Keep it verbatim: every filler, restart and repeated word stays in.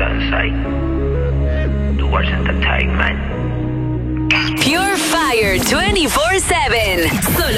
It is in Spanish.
Kansai. Towards Entertainment. Pure Fire veinticuatro siete. Solo